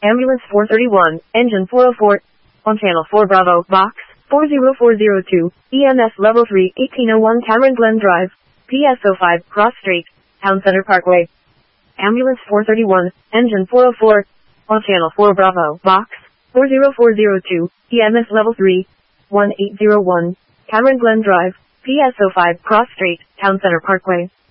Ambulance 431, Engine 404, on Channel 4 Bravo, Box 40402, EMS Level 3, 1801 Cameron Glen Drive, PS05, Cross Street, Town Center Parkway. Ambulance 431, Engine 404, on Channel 4 Bravo, Box 40402, EMS Level 3, 1801, Cameron Glen Drive, PS05, Cross Street, Town Center Parkway.